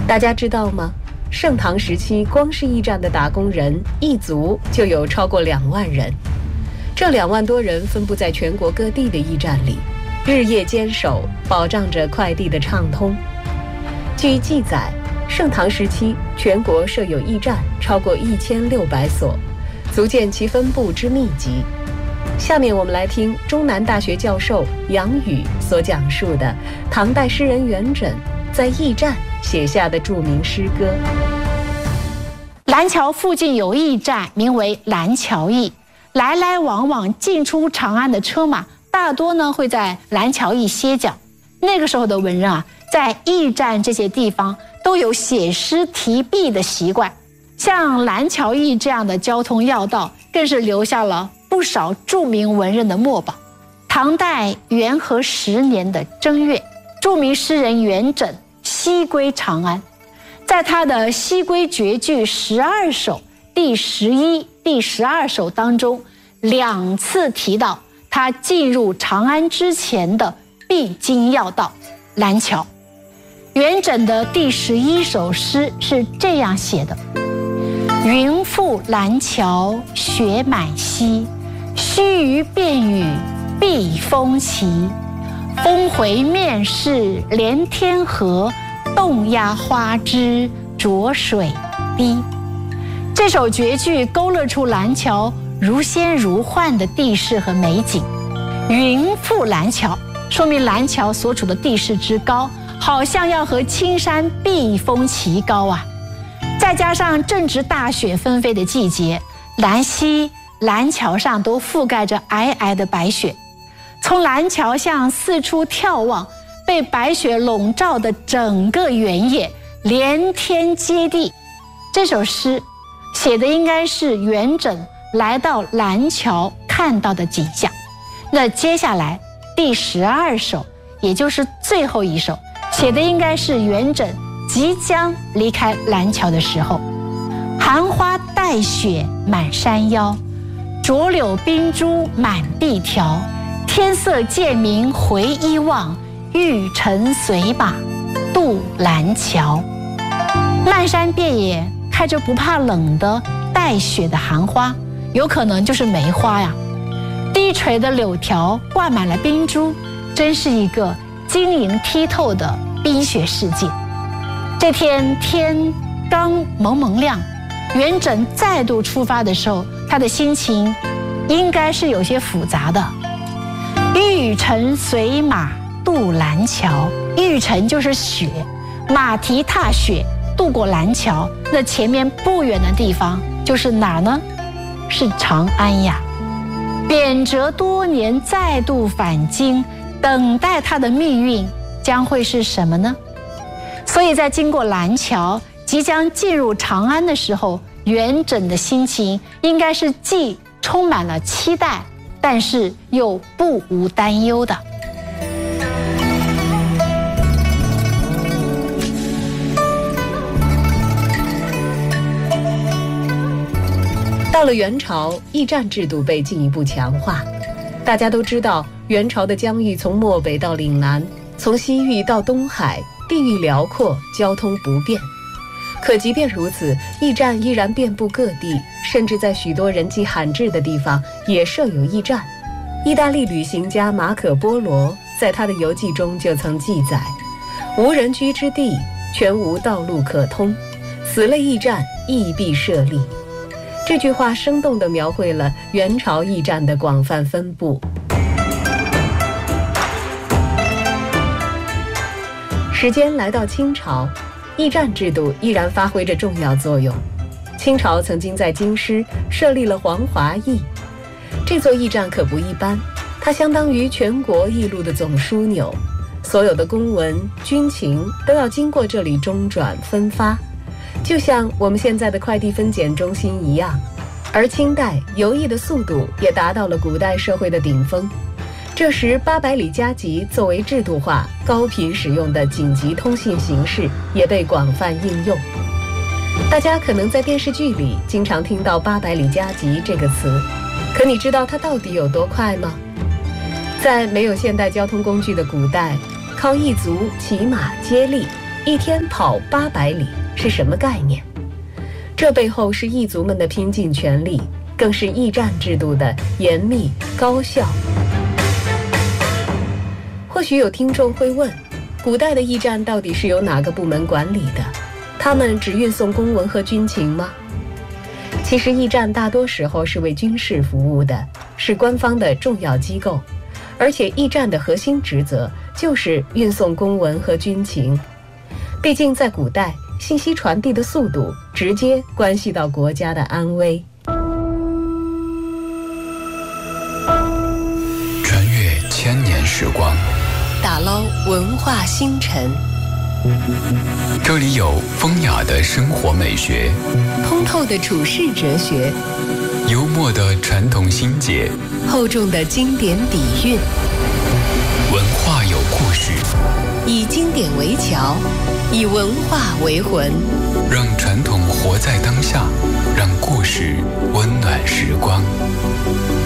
大家知道吗？盛唐时期，光是驿站的打工人一族就有超过2万人。这2万多人分布在全国各地的驿站里，日夜坚守，保障着快递的畅通。据记载，盛唐时期全国设有驿站超过1600所，足见其分布之密集。下面我们来听中南大学教授杨宇所讲述的唐代诗人元稹在驿站写下的著名诗歌。 蓝桥附近有驿站，名为蓝桥驿，来来往往进出长安的车马大多呢会在蓝桥驿歇脚。那个时候的文人啊，在驿站这些地方都有写诗题壁的习惯，像蓝桥驿这样的交通要道更是留下了不少著名文人的墨宝。唐代元和10年的正月，著名诗人元稹西归长安，在他的西归绝句12首第11、第12首当中2次提到他进入长安之前的必经要道蓝桥。元稹的第11首诗是这样写的：云覆蓝桥雪满溪，须臾便雨避风齐。峰回面试连天河，洞压花枝浊水滴。这首绝句勾勒出蓝桥如仙如幻的地势和美景。云覆蓝桥，说明蓝桥所处的地势之高，好像要和青山避风齐高啊。再加上正值大雪纷飞的季节，蓝溪、蓝桥上都覆盖着皑皑的白雪。从蓝桥向四处眺望，被白雪笼罩的整个原野连天接地。这首诗写的应该是元稹来到蓝桥看到的景象。那接下来第12首，也就是最后一首，写的应该是元稹即将离开蓝桥的时候。寒花带雪满山腰，浊柳冰珠满壁条。天色渐明回忆望，玉尘随马渡蓝桥。漫山遍野开着不怕冷的带雪的寒花，有可能就是梅花呀。低垂的柳条挂满了冰珠，真是一个晶莹剔透的冰雪世界。这天天刚蒙蒙亮，元稹再度出发的时候，他的心情应该是有些复杂的。玉尘随马渡蓝桥，玉尘就是雪，马蹄踏雪渡过蓝桥，那前面不远的地方就是哪儿呢？是长安呀。贬谪多年再度返京，等待他的命运将会是什么呢？所以在经过蓝桥即将进入长安的时候，元稹的心情应该是既充满了期待，但是又不无担忧的。 到了元朝，驿站制度被进一步强化。大家都知道，元朝的疆域从漠北到岭南，从西域到东海，地域辽阔，交通不便。可即便如此，驿站依然遍布各地，甚至在许多人迹罕至的地方也设有驿站。意大利旅行家马可·波罗在他的游记中就曾记载：无人居之地，全无道路可通，此类驿站亦必设立。这句话生动地描绘了元朝驿站的广泛分布。时间来到清朝，驿站制度依然发挥着重要作用。清朝曾经在京师设立了黄华驿，这座驿站可不一般，它相当于全国驿路的总枢纽，所有的公文、军情都要经过这里中转分发，就像我们现在的快递分拣中心一样。而清代邮驿的速度也达到了古代社会的顶峰。这时800里加急作为制度化、高频使用的紧急通信形式也被广泛应用。大家可能在电视剧里经常听到800里加急这个词，可你知道它到底有多快吗？在没有现代交通工具的古代，靠一族骑马接力， 一天跑800里是什么概念？这背后是异族们的拼尽全力，更是驿站制度的严密高效。或许有听众会问，古代的驿站到底是由哪个部门管理的？他们只运送公文和军情吗？其实驿站大多时候是为军事服务的，是官方的重要机构，而且驿站的核心职责就是运送公文和军情。毕竟在古代，信息传递的速度直接关系到国家的安危。 穿越千年时光， 打捞文化星辰， 这里有风雅的生活美学， 通透的处世哲学， 幽默的传统心结， 厚重的经典底蕴。 文化有故事， 以经典为桥，以文化为魂， 让传统活在当下，让故事温暖时光。